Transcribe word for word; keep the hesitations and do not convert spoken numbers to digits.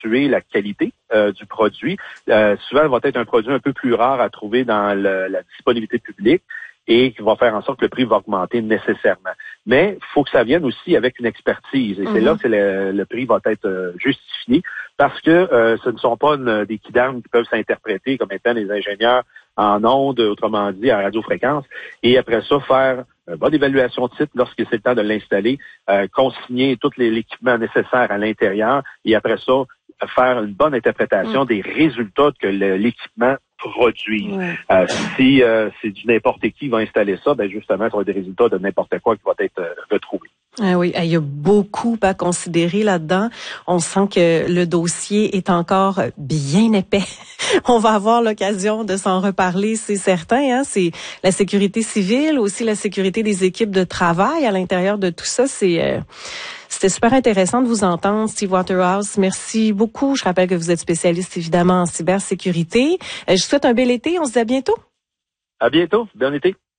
évaluer la qualité euh, du produit. Euh, souvent, il va être un produit un peu plus rare à trouver dans le, la disponibilité publique et qui va faire en sorte que le prix va augmenter nécessairement. Mais il faut que ça vienne aussi avec une expertise. Et mm-hmm. c'est là que le, le prix va être euh, justifié parce que euh, ce ne sont pas une, des kidams qui peuvent s'interpréter comme étant des ingénieurs en ondes, autrement dit, en radiofréquence, et après ça, faire une bonne évaluation de site lorsque c'est le temps de l'installer, euh, consigner tout les, l'équipement nécessaire à l'intérieur, et après ça, faire une bonne interprétation mm. des résultats que le, l'équipement produit. Ouais. Euh, si euh, c'est du n'importe qui va installer ça, ben justement, ça va être des résultats de n'importe quoi qui va être euh, retrouvé. Ah oui, il y a beaucoup à considérer là-dedans. On sent que le dossier est encore bien épais. On va avoir l'occasion de s'en reparler, c'est certain. Hein? C'est la sécurité civile, aussi la sécurité des équipes de travail à l'intérieur de tout ça. C'est euh, c'était super intéressant de vous entendre, Steve Waterhouse. Merci beaucoup. Je rappelle que vous êtes spécialiste évidemment en cybersécurité. Je vous souhaite un bel été. On se dit à bientôt. À bientôt. Bon été.